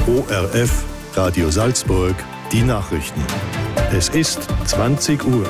ORF, Radio Salzburg, die Nachrichten. Es ist 20 Uhr.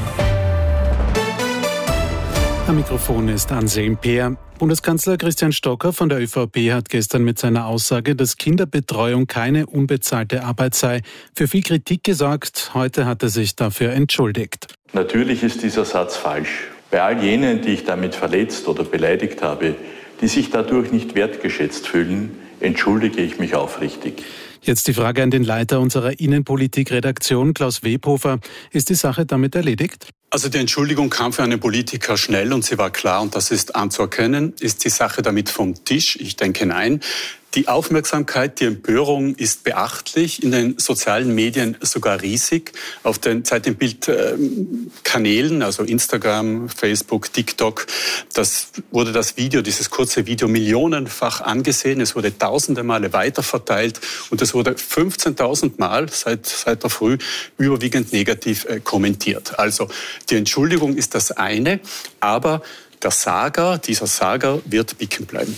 Am Mikrofon ist Anselm Peer. Bundeskanzler Christian Stocker von der ÖVP hat gestern mit seiner Aussage, dass Kinderbetreuung keine unbezahlte Arbeit sei, für viel Kritik gesorgt. Heute hat er sich dafür entschuldigt. Natürlich ist dieser Satz falsch. Bei all jenen, die ich damit verletzt oder beleidigt habe, die sich dadurch nicht wertgeschätzt fühlen, entschuldige ich mich aufrichtig. Jetzt die Frage an den Leiter unserer Innenpolitik-Redaktion, Klaus Webhofer. Ist die Sache damit erledigt? Also die Entschuldigung kam für einen Politiker schnell und sie war klar und das ist anzuerkennen. Ist die Sache damit vom Tisch? Ich denke nein. Die Aufmerksamkeit, die Empörung ist beachtlich, in den sozialen Medien sogar riesig. Auf den Zeit im Bild-Kanälen, also Instagram, Facebook, TikTok, wurde das Video, dieses kurze Video millionenfach angesehen. Es wurde tausende Male weiterverteilt und es wurde 15.000 Mal seit der Früh überwiegend negativ kommentiert. Also die Entschuldigung ist das eine, aber dieser Sager wird bicken bleiben.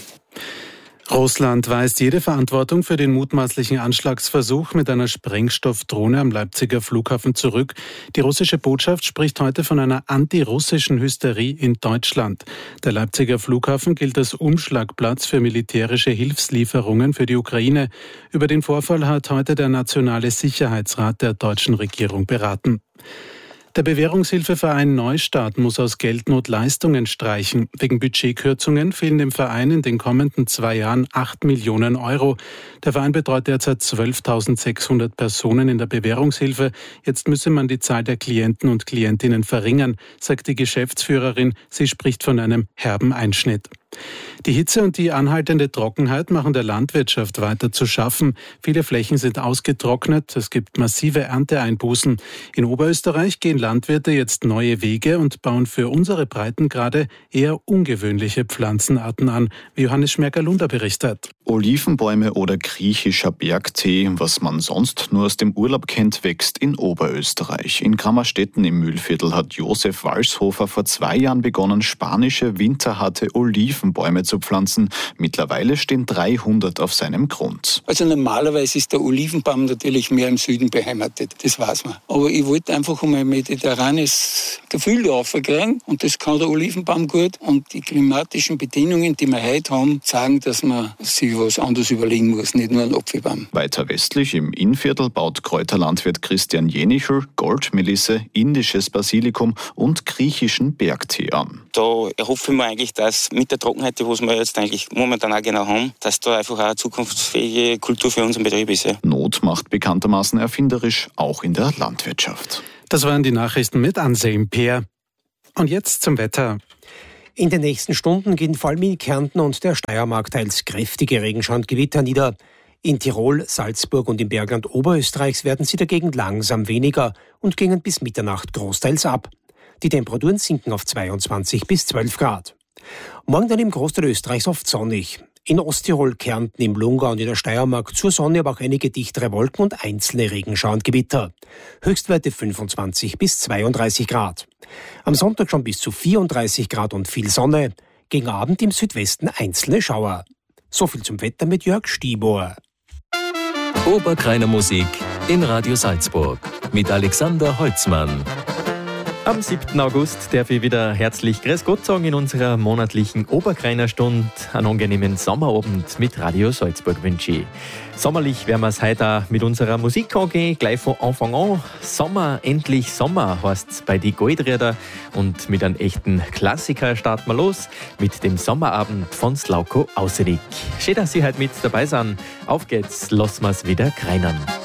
Russland weist jede Verantwortung für den mutmaßlichen Anschlagsversuch mit einer Sprengstoffdrohne am Leipziger Flughafen zurück. Die russische Botschaft spricht heute von einer antirussischen Hysterie in Deutschland. Der Leipziger Flughafen gilt als Umschlagplatz für militärische Hilfslieferungen für die Ukraine. Über den Vorfall hat heute der Nationale Sicherheitsrat der deutschen Regierung beraten. Der Bewährungshilfeverein Neustart muss aus Geldnot Leistungen streichen. Wegen Budgetkürzungen fehlen dem Verein in den kommenden 2 Jahren 8 Millionen Euro. Der Verein betreut derzeit 12.600 Personen in der Bewährungshilfe. Jetzt müsse man die Zahl der Klienten und Klientinnen verringern, sagt die Geschäftsführerin. Sie spricht von einem herben Einschnitt. Die Hitze und die anhaltende Trockenheit machen der Landwirtschaft weiter zu schaffen. Viele Flächen sind ausgetrocknet, es gibt massive Ernteeinbußen. In Oberösterreich gehen Landwirte jetzt neue Wege und bauen für unsere Breitengrade eher ungewöhnliche Pflanzenarten an, wie Johannes Schmerger-Lunder berichtet. Olivenbäume oder griechischer Bergtee, was man sonst nur aus dem Urlaub kennt, wächst in Oberösterreich. In Grammerstetten im Mühlviertel hat Josef Walshofer vor 2 Jahren begonnen, spanische winterharte Olivenbäume zu pflanzen. Mittlerweile stehen 300 auf seinem Grund. Also normalerweise ist der Olivenbaum natürlich mehr im Süden beheimatet, das weiß man. Aber ich wollte einfach um ein mediterranes Gefühl da aufkriegen und das kann der Olivenbaum gut. Und die klimatischen Bedingungen, die wir heute haben, sagen, dass man sich was anderes überlegen muss, nicht nur ein Apfelbaum. Weiter westlich im Innviertel baut Kräuterlandwirt Christian Jenichel Goldmelisse, indisches Basilikum und griechischen Bergtee an. Da erhoffe ich mir eigentlich, dass mit der Trockenheit, die wir jetzt eigentlich momentan auch genau haben, dass da einfach auch eine zukunftsfähige Kultur für unseren Betrieb ist. Ja. Not macht bekanntermaßen erfinderisch, auch in der Landwirtschaft. Das waren die Nachrichten mit Anselm Peer. Und jetzt zum Wetter. In den nächsten Stunden gehen vor allem in Kärnten und der Steiermark teils kräftige Regenschauer und Gewitter nieder. In Tirol, Salzburg und im Bergland Oberösterreichs werden sie dagegen langsam weniger und gingen bis Mitternacht großteils ab. Die Temperaturen sinken auf 22 bis 12 Grad. Morgen dann im Großteil Österreichs oft sonnig. In Osttirol, Kärnten, im Lungau und in der Steiermark zur Sonne aber auch einige dichtere Wolken und einzelne Regenschauer und Gewitter. Höchstwerte 25 bis 32 Grad. Am Sonntag schon bis zu 34 Grad und viel Sonne. Gegen Abend im Südwesten einzelne Schauer. So viel zum Wetter mit Jörg Stiebohr. Oberkreiner Musik in Radio Salzburg mit Alexander Holzmann. Am 7. August darf ich wieder herzlich Grüß Gott sagen in unserer monatlichen Oberkreiner Stunde. Einen angenehmen Sommerabend mit Radio Salzburg wünsche ich. Sommerlich werden wir es heute auch mit unserer Musik angehen, gleich von Anfang an. Sommer, endlich Sommer heißt es bei die Goldräder. Und mit einem echten Klassiker starten wir los mit dem Sommerabend von Slauko Auserik. Schön, dass Sie heute mit dabei sind. Auf geht's, lassen wir's wieder kreinern.